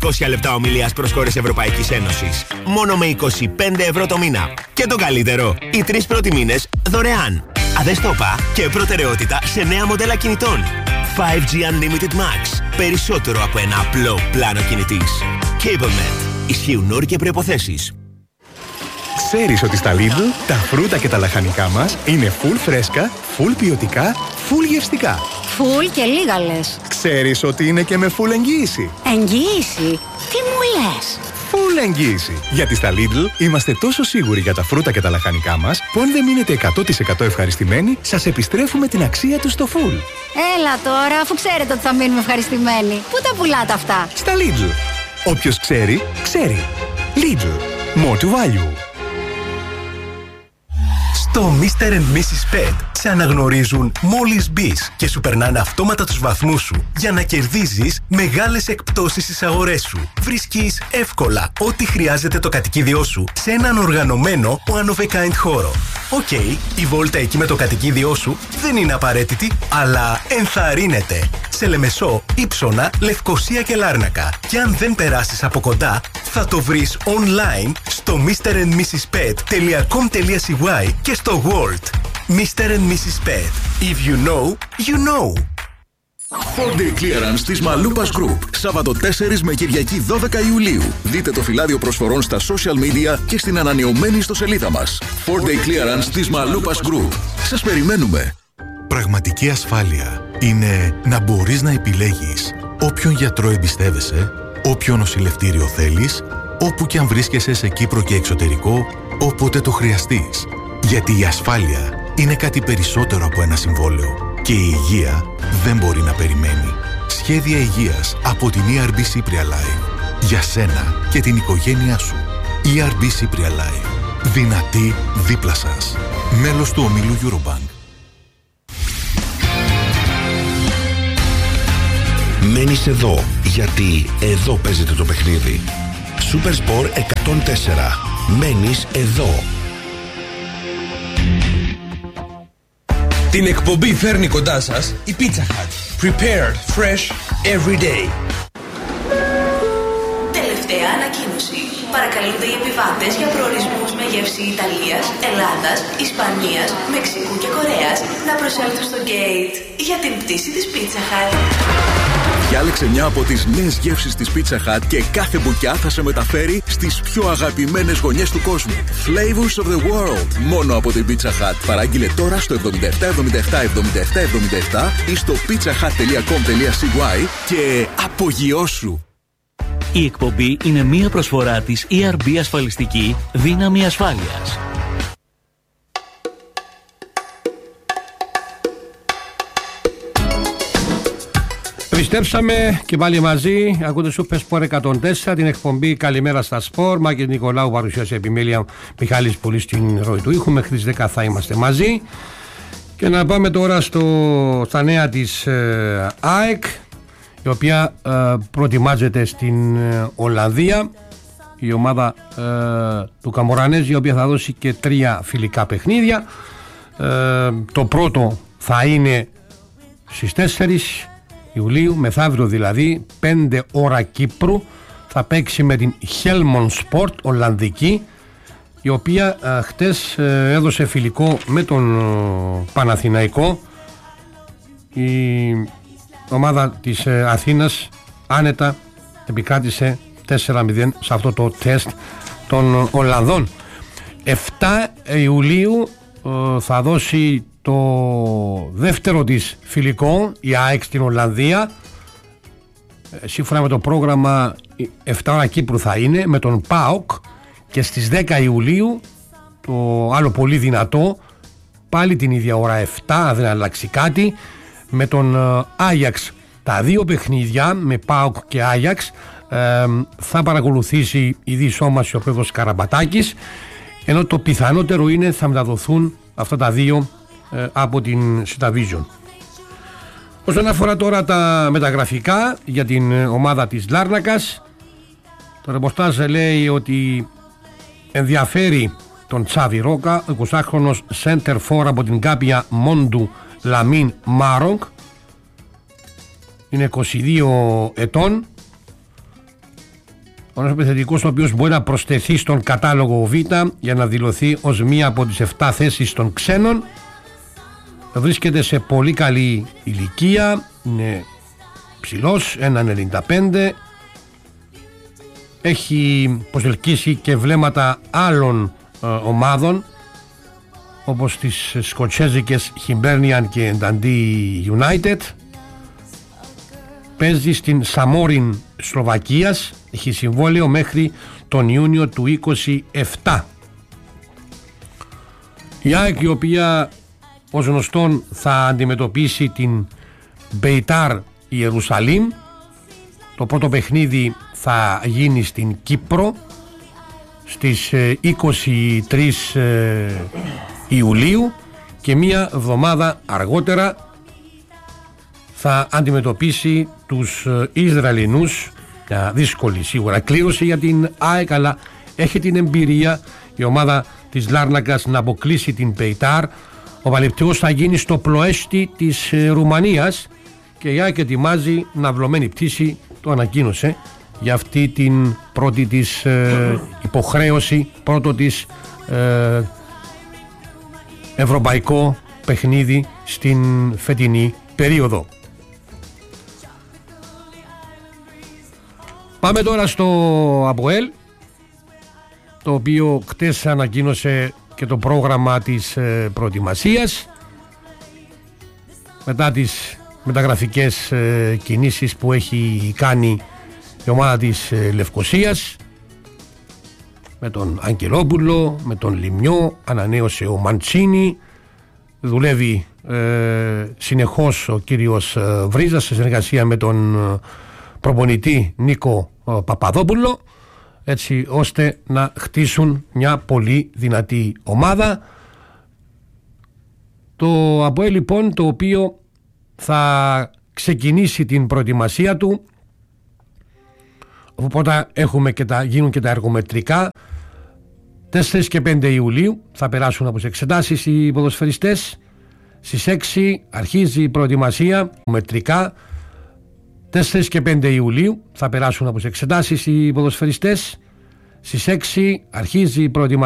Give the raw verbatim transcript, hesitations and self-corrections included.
είκοσι λεπτά ομιλίας προς χώρες Ευρωπαϊκής Ένωσης. Μόνο με είκοσι πέντε ευρώ το μήνα. Και το καλύτερο, οι τρεις πρώτοι μήνες δωρεάν. Αδεστόπα και προτεραιότητα σε νέα μοντέλα κινητών. φάιβ τζι Unlimited Max. Περισσότερο από ένα απλό πλάνο κινητής. CableNet. Ισχύουν όροι και προϋποθέσεις. Ξέρεις ότι στα Lidl τα φρούτα και τα λαχανικά μας είναι full φρέσκα, full ποιοτικά, full γευστικά. Full και λίγα λες. Ξέρεις ότι είναι και με full εγγύηση. Εγγύηση? Τι μου λες? Full εγγύηση. Γιατί στα Lidl είμαστε τόσο σίγουροι για τα φρούτα και τα λαχανικά μας που αν δεν μείνετε εκατό τοις εκατό ευχαριστημένοι, σας επιστρέφουμε την αξία τους στο full. Έλα τώρα, αφού ξέρετε ότι θα μείνουμε ευχαριστημένοι. Πού τα πουλάτε αυτά? Στα Lidl. Όποιος ξέρει, ξέρει. Lidl. More to value. Στο μίστερ and μίσις Pet σε αναγνωρίζουν μόλις μπεις και σου περνάνε αυτόματα τους βαθμούς σου για να κερδίζεις μεγάλες εκπτώσεις στις αγορές σου. Βρίσκεις εύκολα ό,τι χρειάζεται το κατοικίδιό σου σε έναν οργανωμένο one of a kind χώρο. Οκ, okay, η βόλτα εκεί με το κατοικίδιό σου δεν είναι απαραίτητη, αλλά ενθαρρύνεται. Σε Λεμεσό, Ύψωνα, Λευκοσία και Λάρνακα. Και αν δεν περάσεις από κοντά, θα το βρεις online στο μίστερ and μίσις pet τελεία com τελεία c y και στο World. μίστερ and μίσις Pet. If you know, you know. φορ ντέι Clearance της Μαλούπας Group. Σάββατο τέσσερις με Κυριακή δώδεκα Ιουλίου. Δείτε το φυλάδιο προσφορών στα social media και στην ανανεωμένη ιστοσελίδα μας. φορ ντέι Clearance της Μαλούπας Group. Σας περιμένουμε. Πραγματική ασφάλεια είναι να μπορείς να επιλέγεις όποιον γιατρό εμπιστεύεσαι, όποιο νοσηλευτήριο θέλεις, όπου και αν βρίσκεσαι σε Κύπρο και εξωτερικό, όποτε το χρειαστείς. Γιατί η ασφάλεια είναι κάτι περισσότερο από ένα συμβόλαιο και η υγεία δεν μπορεί να περιμένει. Σχέδια υγείας από την ι αρ μπι Cypria Life. Για σένα και την οικογένειά σου. ι αρ μπι Cypria Life. Δυνατή δίπλα σας. Μέλος του ομίλου Eurobank. Μένεις εδώ, γιατί εδώ παίζεται το παιχνίδι. Supersport εκατόν τέσσερα. Μένεις εδώ. Την εκπομπή φέρνει κοντά σας η Pizza Hut. Prepared fresh every day. Τελευταία ανακοίνωση. Παρακαλούνται οι επιβάτες για προορισμούς με γεύση Ιταλίας, Ελλάδας, Ισπανίας, Μεξικού και Κορέας να προσέλθουν στο gate για την πτήση της Pizza Hut. Διάλεξε μια από τις νέες γεύσεις της Pizza Hut και κάθε μπουκιά θα σε μεταφέρει στις πιο αγαπημένες γωνιές του κόσμου. Flavors of the world. Μόνο από την Pizza Hut. Παράγγειλε τώρα στο εβδομήντα επτά εβδομήντα επτά εβδομήντα επτά εβδομήντα επτά ή στο pizzahut τελεία com τελεία c y και απογειώσου. Η εκπομπή είναι μία προσφορά της ι αρ μπι Ασφαλιστική Δύναμη Ασφάλειας. Επιστρέψαμε και πάλι μαζί. Ακούτε Supersport εκατόν τέσσερα, την εκπομπή Καλημέρα στα Σπορ. Μάκης Νικολάου, παρουσίασε επιμέλεια Μιχάλης Πολύ στην ροή του ήχου. Μέχρι τις δέκα θα είμαστε μαζί. Και να πάμε τώρα στο, στα νέα της ε, ΑΕΚ, η οποία ε, προετοιμάζεται στην ε, Ολλανδία. Η ομάδα ε, του Καμορανέζη, η οποία θα δώσει και τρία φιλικά παιχνίδια. Ε, το πρώτο θα είναι στις τέσσερις Ιουλίου, μεθαύριο δηλαδή, πέντε ώρα Κύπρου, θα παίξει με την Helmond Sport Ολλανδική, η οποία ε, χτες ε, έδωσε φιλικό με τον ε, Παναθηναϊκό. Η ομάδα της ε, Αθήνας άνετα επικράτησε τέσσερα μηδέν σε αυτό το τεστ των Ολλανδών. επτά Ιουλίου ε, θα δώσει το δεύτερο της φιλικό η ΑΕΚ στην Ολλανδία. ε, σύμφωνα με το πρόγραμμα επτά ώρα Κύπρου θα είναι με τον ΠΑΟΚ, και στις δέκα Ιουλίου το άλλο πολύ δυνατό, πάλι την ίδια ώρα επτά, αν δεν αλλάξει κάτι, με τον Άγιαξ. Τα δύο παιχνίδια με ΠΑΟΚ και Άγιαξ ε, θα παρακολουθήσει η διεισόμαση ο πρόεδρος Καραμπατάκης, ενώ το πιθανότερο είναι θα μεταδοθούν αυτά τα δύο ε, από την Cityvision. Όσον αφορά τώρα τα μεταγραφικά για την ομάδα της Λάρνακας, το ρεπορτάζ λέει ότι ενδιαφέρει τον Τσάβι Ρόκα, ο εικοσάχρονος center for από την Κάπια Μόντου Λαμίν Μάρογκ, είναι είκοσι δύο ετών, ένας επιθετικός ο οποίος μπορεί να προσθεθεί στον κατάλογο Β για να δηλωθεί ως μία από τις επτά θέσεις των ξένων. Βρίσκεται σε πολύ καλή ηλικία, είναι ψηλός, ένα ενενήντα πέντε, έχει προσελκύσει και βλέμματα άλλων ε, ομάδων όπως τις σκοτσέζικες Hibernian και Dundee United. Παίζει στην Σαμόριν Σλοβακίας, έχει συμβόλαιο μέχρι τον Ιούνιο του είκοσι επτά. Η ΑΕΚ, η οποία ως γνωστόν θα αντιμετωπίσει την Μπεϊτάρ Ιερουσαλήμ. Το πρώτο παιχνίδι θα γίνει στην Κύπρο στις είκοσι τρεις Ιουλίου και μία εβδομάδα αργότερα θα αντιμετωπίσει τους Ισραηλινούς. Μια δύσκολη σίγουρα κλήρωση για την ΑΕΚ, αλλά έχει την εμπειρία η ομάδα της Λάρνακας να αποκλείσει την Μπεϊτάρ. Ο Παλαιπτικός θα γίνει στο Πλοέστι της Ρουμανίας και η ΑΕΚ ετοιμάζει ναυλωμένη πτήση, το ανακοίνωσε, για αυτή την πρώτη της ε, υποχρέωση, πρώτο της ε, ευρωπαϊκό παιχνίδι στην φετινή περίοδο. Πάμε τώρα στο ΑΠΟΕΛ, το οποίο χτες ανακοίνωσε και το πρόγραμμα της ε, προετοιμασίας μετά τις μεταγραφικές ε, κινήσεις που έχει κάνει η ομάδα της ε, Λευκοσίας, με τον Αγγελόπουλο, με τον Λιμιό, ανανέωσε ο Μαντσίνη, δουλεύει ε, συνεχώς ο κύριος ε, Βρίζας σε συνεργασία με τον ε, προπονητή Νίκο ε, Παπαδόπουλο, έτσι ώστε να χτίσουν μια πολύ δυνατή ομάδα. Το ΑΠΟΕΛ λοιπόν, το οποίο θα ξεκινήσει την προετοιμασία του, οπότε έχουμε και τα, γίνουν και τα εργομετρικά. Τέσσερις και πέντε Ιουλίου θα περάσουν από τις εξετάσεις οι ποδοσφαιριστές. Στις έξι αρχίζει η προετοιμασία μετρικά. Τέσσερις και πέντε Ιουλίου θα περάσουν από τις εξετάσεις οι ποδοσφαιριστές. Στις έξι αρχίζει η προετοιμασία.